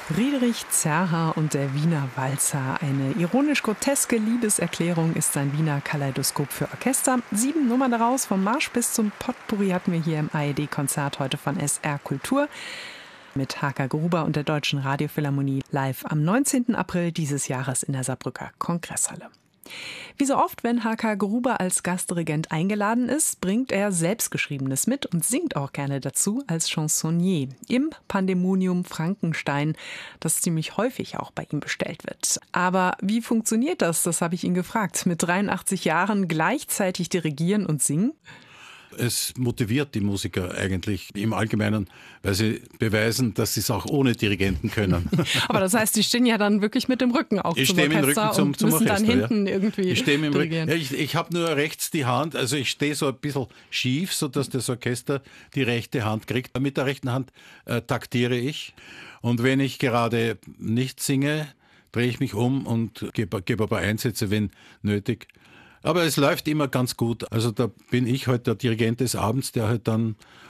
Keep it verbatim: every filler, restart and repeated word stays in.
Friedrich Zerha und der Wiener Walzer. Eine ironisch-groteske Liebeserklärung ist sein Wiener Kaleidoskop für Orchester. Sieben Nummern daraus, vom Marsch bis zum Potpourri, hatten wir hier im A R D-Konzert heute von S R Kultur mit H K Gruber und der Deutschen Radiophilharmonie live am neunzehnten April dieses Jahres in der Saarbrücker Kongresshalle. Wie so oft, wenn H K Gruber als Gastdirigent eingeladen ist, bringt er Selbstgeschriebenes mit und singt auch gerne dazu als Chansonnier im Pandemonium Frankenstein, das ziemlich häufig auch bei ihm bestellt wird. Aber wie funktioniert das? Das habe ich ihn gefragt. Mit dreiundachtzig Jahren gleichzeitig dirigieren und singen? Es motiviert die Musiker eigentlich im Allgemeinen, weil sie beweisen, dass sie es auch ohne Dirigenten können. Aber das heißt, die stehen ja dann wirklich mit dem Rücken auch ich zum Orchester mit dem Rücken zum, und zum müssen Orchester, dann hinten ja. irgendwie ich stehe mit dem dirigieren. Rücken. Ja, ich ich habe nur rechts die Hand, also ich stehe so ein bisschen schief, sodass das Orchester die rechte Hand kriegt. Mit der rechten Hand äh, taktiere ich. Und wenn ich gerade nicht singe, drehe ich mich um und gebe, gebe ein paar Einsätze, wenn nötig. Aber es läuft immer ganz gut. Also da bin ich halt der Dirigent des Abends, der halt dann